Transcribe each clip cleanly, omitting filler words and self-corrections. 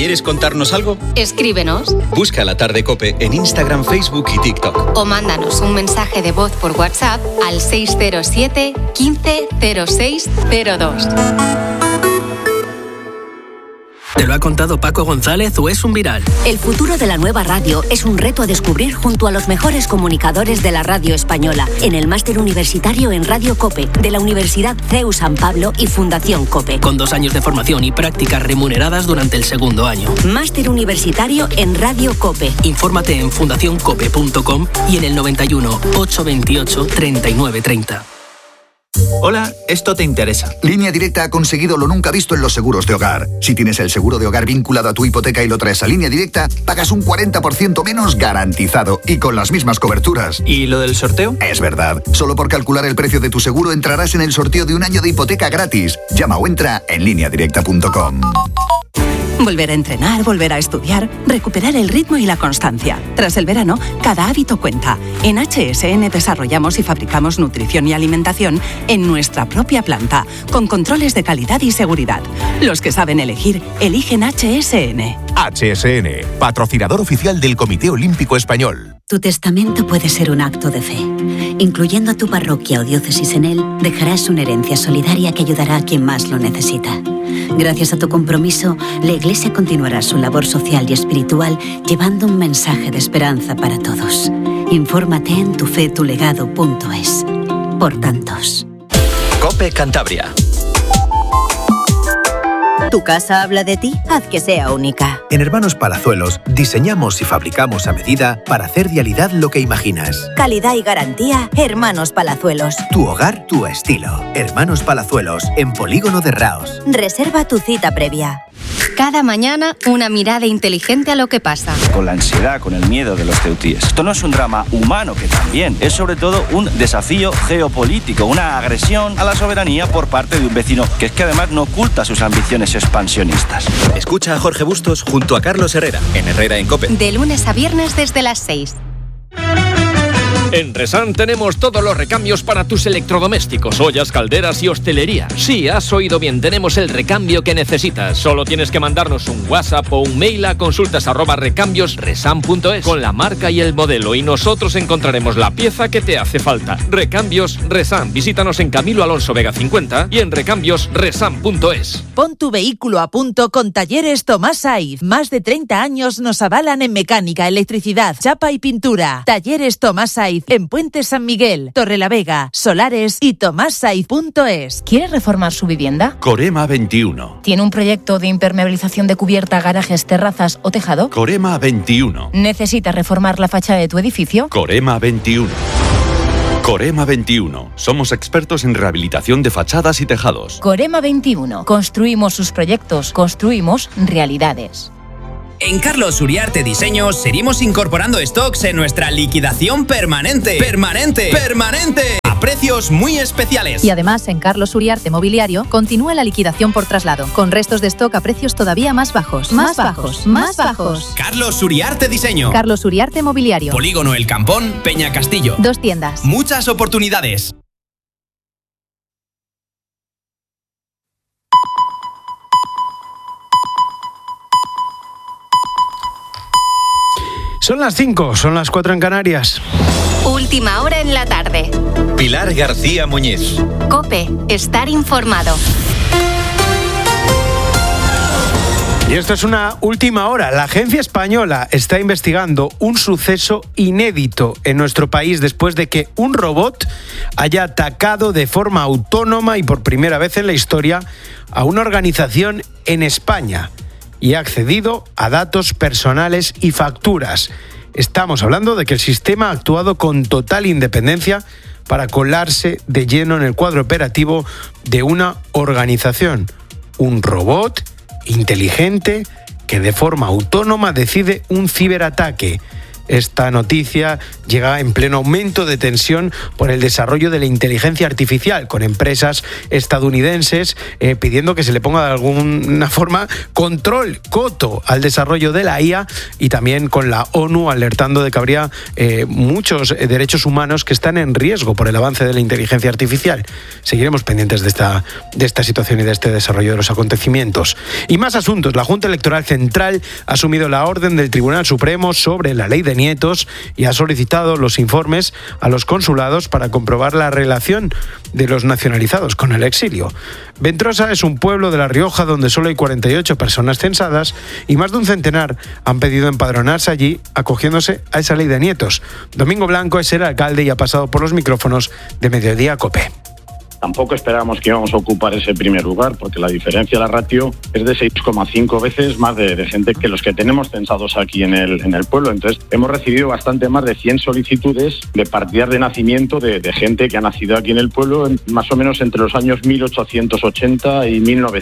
¿Quieres contarnos algo? Escríbenos. Busca La Tarde COPE en Instagram, Facebook y TikTok. O mándanos un mensaje de voz por WhatsApp al 607 15 06 02. ¿Te lo ha contado Paco González o es un viral? El futuro de la nueva radio es un reto a descubrir junto a los mejores comunicadores de la radio española en el Máster Universitario en Radio COPE de la Universidad CEU San Pablo y Fundación COPE. Con 2 años de formación y prácticas remuneradas durante el segundo año. Máster Universitario en Radio COPE. Infórmate en fundacioncope.com y en el 91 828 3930. Hola, esto te interesa. Línea Directa ha conseguido lo nunca visto en los seguros de hogar. Si tienes el seguro de hogar vinculado a tu hipoteca y lo traes a Línea Directa, pagas un 40% menos garantizado y con las mismas coberturas. ¿Y lo del sorteo? Es verdad. Solo por calcular el precio de tu seguro entrarás en el sorteo de un año de hipoteca gratis. Llama o entra en lineadirecta.com. Volver a entrenar, volver a estudiar, recuperar el ritmo y la constancia. Tras el verano, cada hábito cuenta. En HSN desarrollamos y fabricamos nutrición y alimentación en nuestra propia planta, con controles de calidad y seguridad. Los que saben elegir, eligen HSN. HSN, patrocinador oficial del Comité Olímpico Español. Tu testamento puede ser un acto de fe. Incluyendo a tu parroquia o diócesis en él, dejarás una herencia solidaria que ayudará a quien más lo necesita. Gracias a tu compromiso, la Iglesia continuará su labor social y espiritual llevando un mensaje de esperanza para todos. Infórmate en tufetulegado.es. Por tantos. COPE Cantabria. ¿Tu casa habla de ti? Haz que sea única. En Hermanos Palazuelos diseñamos y fabricamos a medida para hacer realidad lo que imaginas. Calidad y garantía, Hermanos Palazuelos. Tu hogar, tu estilo. Hermanos Palazuelos, en Polígono de Raos. Reserva tu cita previa. Cada mañana, una mirada inteligente a lo que pasa. Con la ansiedad, con el miedo de los ceutíes. Esto no es un drama humano, que también es sobre todo un desafío geopolítico, una agresión a la soberanía por parte de un vecino que es que además no oculta sus ambiciones expansionistas. Escucha a Jorge Bustos junto a Carlos Herrera en Herrera en COPE. De lunes a viernes desde las 6. En Resan tenemos todos los recambios para tus electrodomésticos, ollas, calderas y hostelería. Sí, has oído bien, tenemos el recambio que necesitas. Solo tienes que mandarnos un WhatsApp o un mail a consultas@recambiosresan.es con la marca y el modelo y nosotros encontraremos la pieza que te hace falta. Recambios Resan. Visítanos en Camilo Alonso Vega 50 y en recambiosresan.es. Pon tu vehículo a punto con Talleres Tomás Saiz. Más de 30 años nos avalan en mecánica, electricidad, chapa y pintura. Talleres Tomás Saiz en Puente San Miguel, Torrelavega, Solares y tomassaiz.es. ¿Quiere reformar su vivienda? Corema 21. ¿Tiene un proyecto de impermeabilización de cubierta, garajes, terrazas o tejado? Corema 21. ¿Necesita reformar la fachada de tu edificio? Corema 21. Corema 21. Somos expertos en rehabilitación de fachadas y tejados. Corema 21. Construimos sus proyectos, construimos realidades. En Carlos Uriarte Diseños seguimos incorporando stocks en nuestra liquidación permanente. ¡Permanente! ¡Permanente! A precios muy especiales. Y además, en Carlos Uriarte Mobiliario continúa la liquidación por traslado, con restos de stock a precios todavía más bajos. Más bajos. Carlos Uriarte Diseño. Carlos Uriarte Mobiliario. Polígono El Campón, Peña Castillo. 2 tiendas. Muchas oportunidades. Son las 5, son las 4 en Canarias. Última hora en la tarde. Pilar García Muñiz. COPE, estar informado. Y esto es una última hora. La Agencia Española está investigando un suceso inédito en nuestro país después de que un robot haya atacado de forma autónoma y por primera vez en la historia a una organización en España y ha accedido a datos personales y facturas. Estamos hablando de que el sistema ha actuado con total independencia para colarse de lleno en el cuadro operativo de una organización. Un robot inteligente que de forma autónoma decide un ciberataque. Esta noticia llega en pleno aumento de tensión por el desarrollo de la inteligencia artificial, con empresas estadounidenses pidiendo que se le ponga de alguna forma control, coto al desarrollo de la IA, y también con la ONU alertando de que habría muchos derechos humanos que están en riesgo por el avance de la inteligencia artificial. Seguiremos pendientes de esta situación y de este desarrollo de los acontecimientos. Y más asuntos. La Junta Electoral Central ha asumido la orden del Tribunal Supremo sobre la ley de nietos y ha solicitado los informes a los consulados para comprobar la relación de los nacionalizados con el exilio. Ventrosa es un pueblo de La Rioja donde solo hay 48 personas censadas y más de un centenar han pedido empadronarse allí acogiéndose a esa ley de nietos. Domingo Blanco es el alcalde y ha pasado por los micrófonos de Mediodía COPE. Tampoco esperábamos que íbamos a ocupar ese primer lugar, porque la diferencia, la ratio, es de 6,5 veces más de gente que los que tenemos censados aquí en el pueblo. Entonces, hemos recibido bastante más de 100 solicitudes de partidas de nacimiento de gente que ha nacido aquí en el pueblo, más o menos entre los años 1880 y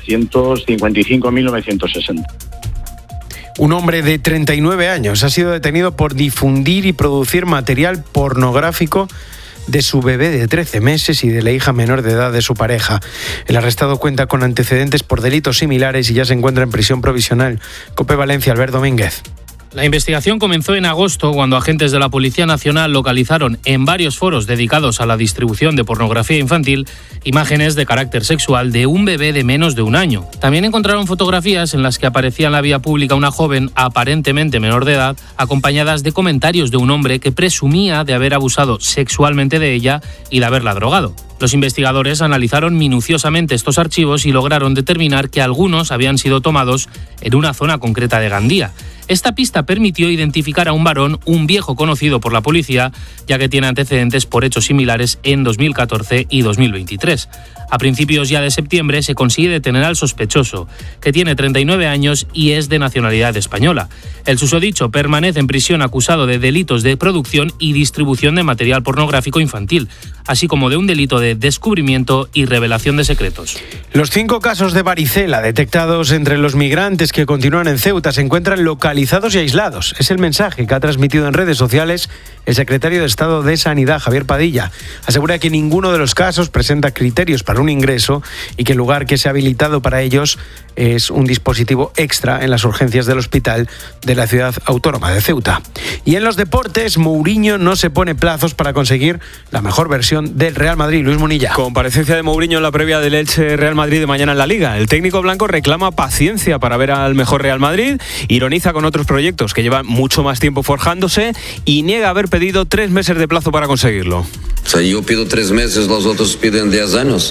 1955-1960. Un hombre de 39 años ha sido detenido por difundir y producir material pornográfico de su bebé de 13 meses y de la hija menor de edad de su pareja. El arrestado cuenta con antecedentes por delitos similares y ya se encuentra en prisión provisional. COPE Valencia, Albert Domínguez. La investigación comenzó en agosto cuando agentes de la Policía Nacional localizaron en varios foros dedicados a la distribución de pornografía infantil imágenes de carácter sexual de un bebé de menos de un año. También encontraron fotografías en las que aparecía en la vía pública una joven aparentemente menor de edad, acompañadas de comentarios de un hombre que presumía de haber abusado sexualmente de ella y de haberla drogado. Los investigadores analizaron minuciosamente estos archivos y lograron determinar que algunos habían sido tomados en una zona concreta de Gandía. Esta pista permitió identificar a un varón, un viejo conocido por la policía, ya que tiene antecedentes por hechos similares en 2014 y 2023. A principios ya de septiembre se consigue detener al sospechoso, que tiene 39 años y es de nacionalidad española. El susodicho permanece en prisión acusado de delitos de producción y distribución de material pornográfico infantil, así como de un delito de descubrimiento y revelación de secretos. Los 5 casos de varicela detectados entre los migrantes que continúan en Ceuta se encuentran localizados y aislados. Es el mensaje que ha transmitido en redes sociales el secretario de Estado de Sanidad, Javier Padilla. Asegura que ninguno de los casos presenta criterios para un ingreso y que el lugar que se ha habilitado para ellos es un dispositivo extra en las urgencias del hospital de la ciudad autónoma de Ceuta. Y en los deportes, Mourinho no se pone plazos para conseguir la mejor versión del Real Madrid. Luis Munilla. Comparecencia de Mourinho en la previa del Elche Real Madrid de mañana en la Liga. El técnico blanco reclama paciencia para ver al mejor Real Madrid, ironiza con otros proyectos que llevan mucho más tiempo forjándose y niega haber pedido 3 meses de plazo para conseguirlo. O sea, yo pido 3 meses, los otros piden 10 años.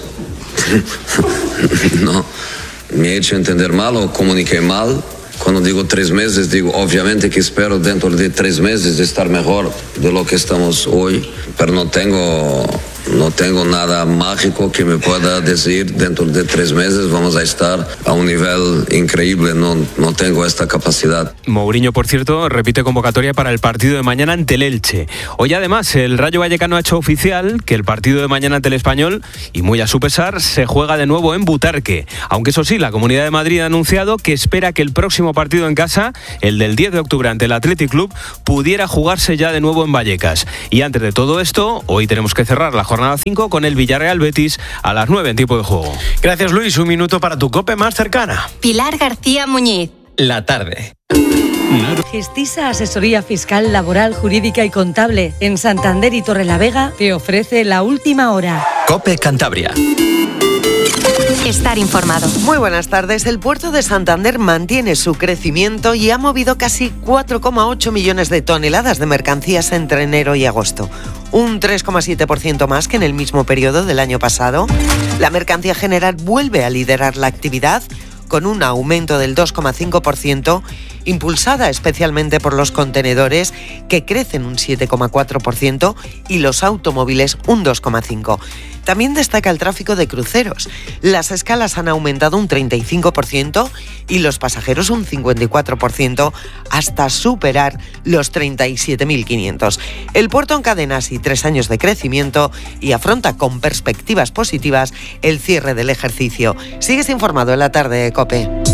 No, me he hecho entender mal o comuniqué mal. Cuando digo 3 meses, digo obviamente que espero dentro de 3 meses estar mejor de lo que estamos hoy, pero no tengo nada mágico que me pueda decir dentro de 3 meses vamos a estar a un nivel increíble. No tengo esta capacidad. Mourinho, por cierto, repite convocatoria para el partido de mañana ante el Elche. Hoy además el Rayo Vallecano ha hecho oficial que el partido de mañana ante el Español, y muy a su pesar, se juega de nuevo en Butarque. Aunque eso sí, la Comunidad de Madrid ha anunciado que espera que el próximo partido en casa, el del 10 de octubre ante el Athletic Club, pudiera jugarse ya de nuevo en Vallecas. Y antes de todo esto, hoy tenemos que cerrar la jornada 5 con el Villarreal Betis a las 9 en tiempo de juego. Gracias, Luis. Un minuto para tu COPE más cercana. Pilar García Muñiz. La tarde. Gestisa Asesoría Fiscal, Laboral, Jurídica y Contable en Santander y Torrelavega te ofrece la última hora. COPE Cantabria. Estar informado. Muy buenas tardes. El puerto de Santander mantiene su crecimiento y ha movido casi 4,8 millones de toneladas de mercancías entre enero y agosto. Un 3,7% más que en el mismo periodo del año pasado. La mercancía general vuelve a liderar la actividad con un aumento del 2,5%, impulsada especialmente por los contenedores, que crecen un 7,4%, y los automóviles un 2,5%. También destaca el tráfico de cruceros. Las escalas han aumentado un 35% y los pasajeros un 54%, hasta superar los 37.500. El puerto encadena así 3 años de crecimiento y afronta con perspectivas positivas el cierre del ejercicio. Sigues informado en la tarde, COPE.